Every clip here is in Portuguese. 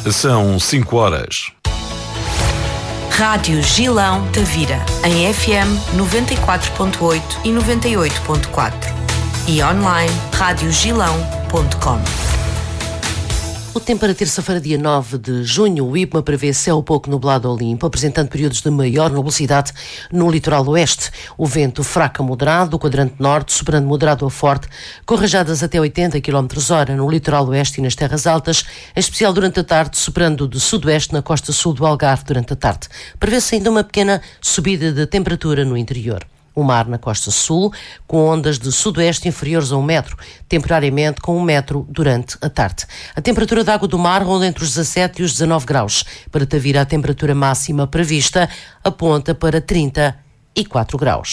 São 5 horas. Rádio Gilão Tavira, em FM 94.8 e 98.4 e online radiogilão.com. O tempo para terça-feira, dia 9 de junho, o IPMA prevê céu pouco nublado ou limpo, apresentando períodos de maior nubosidade no litoral oeste. O vento fraco a moderado, do quadrante norte, soprando moderado a forte, com rajadas até 80 km/h no litoral oeste e nas terras altas, em especial durante a tarde, soprando de sudoeste na costa sul do Algarve durante a tarde. Prevê-se ainda uma pequena subida de temperatura no interior. O mar na costa sul, com ondas de sudoeste inferiores a 1 metro, temporariamente com 1 metro durante a tarde. A temperatura da água do mar ronda entre os 17 e os 19 graus. Para Tavira, a temperatura máxima prevista aponta para 34 graus.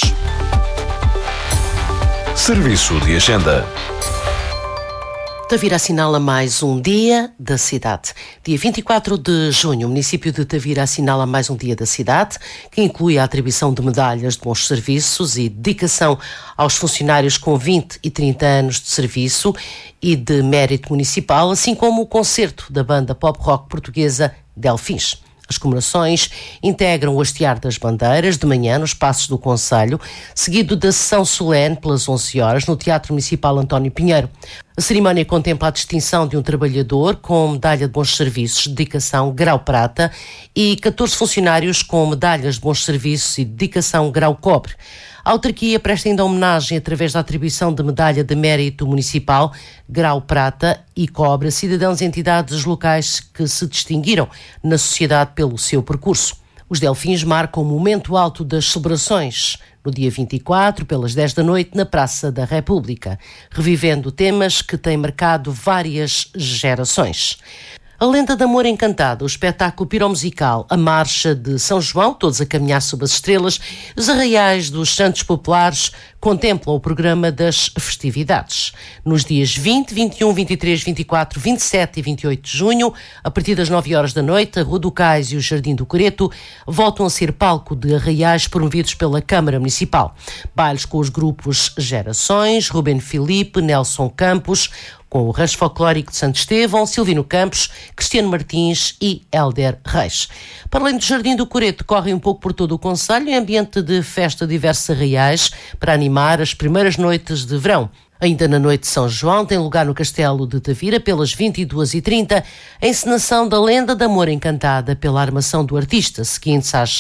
Serviço de agenda. Tavira assinala mais um dia da cidade. Dia 24 de junho, o município de Tavira assinala mais um dia da cidade, que inclui a atribuição de medalhas de bons serviços e dedicação aos funcionários com 20 e 30 anos de serviço e de mérito municipal, assim como o concerto da banda pop-rock portuguesa Delfins. As comemorações integram o hastear das bandeiras de manhã nos Passos do Concelho, seguido da sessão solene pelas 11 horas no Teatro Municipal António Pinheiro. A cerimónia contempla a distinção de um trabalhador com medalha de bons serviços, dedicação grau prata, e 14 funcionários com medalhas de bons serviços e dedicação grau cobre. A autarquia presta ainda homenagem através da atribuição de medalha de mérito municipal, grau prata e cobre a cidadãos e entidades locais que se distinguiram na sociedade pelo seu percurso. Os Delfins marcam o momento alto das celebrações, no dia 24, pelas 10 da noite, na Praça da República, revivendo temas que têm marcado várias gerações. A Lenda de Amor Encantada, o espetáculo piromusical, a Marcha de São João, todos a caminhar sob as estrelas, os arraiais dos Santos Populares contemplam o programa das festividades. Nos dias 20, 21, 23, 24, 27 e 28 de junho, a partir das 9 horas da noite, a Rua do Cais e o Jardim do Coreto voltam a ser palco de arraiais promovidos pela Câmara Municipal. Bailes com os grupos Gerações, Ruben Filipe, Nelson Campos, com o Rancho Folclórico de Santo Estevão, Silvino Campos, Cristiano Martins e Hélder Reis. Para além do Jardim do Coreto, correm um pouco por todo o concelho em ambiente de festa de diversos arraiais para animar as primeiras noites de verão. Ainda na noite de São João tem lugar no Castelo de Tavira, pelas 22h30, a encenação da Lenda de Amor Encantada pela armação do artista, seguinte às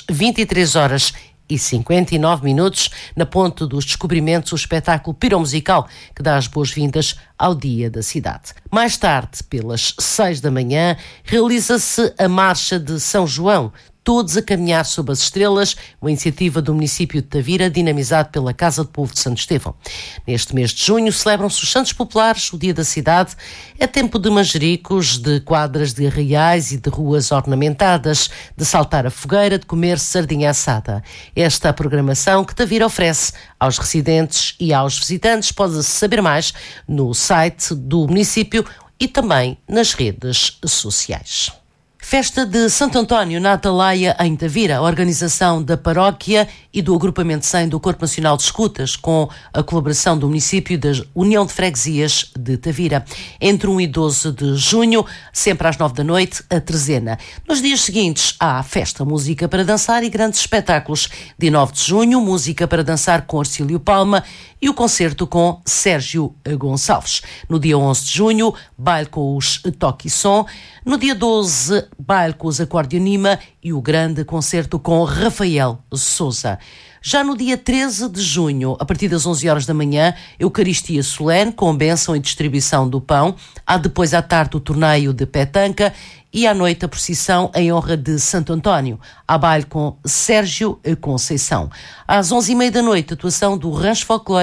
23h59, na Ponte dos Descobrimentos, o espetáculo piromusical que dá as boas-vindas ao Dia da Cidade. Mais tarde, pelas 6 da manhã, realiza-se a Marcha de São João, todos a caminhar sob as estrelas, uma iniciativa do município de Tavira, dinamizado pela Casa de Povo de Santo Estevão. Neste mês de junho celebram-se os Santos Populares, o Dia da Cidade. É tempo de manjericos, de quadras de arraiais e de ruas ornamentadas, de saltar a fogueira, de comer sardinha assada. Esta é a programação que Tavira oferece aos residentes e aos visitantes. Pode-se saber mais no site do município e também nas redes sociais. Festa de Santo António na Atalaia, em Tavira, a organização da paróquia e do agrupamento 100 do Corpo Nacional de Escutas, com a colaboração do município da União de Freguesias de Tavira. Entre 1 e 12 de junho, sempre às 9 da noite, a trezena. Nos dias seguintes, há festa, música para dançar e grandes espetáculos. Dia 9 de junho, música para dançar com Arcílio Palma e o concerto com Sérgio Gonçalves. No dia 11 de junho, baile com os Toque e Som. No dia 12, baile com os Acordeonima e o grande concerto com Rafael Sousa. Já no dia 13 de junho, a partir das 11 horas da manhã, Eucaristia solene com bênção e distribuição do pão. Há depois à tarde o torneio de petanca e à noite a procissão em honra de Santo António. Há baile com Sérgio Conceição. Às 11h30 da noite, atuação do Rancho Folclórico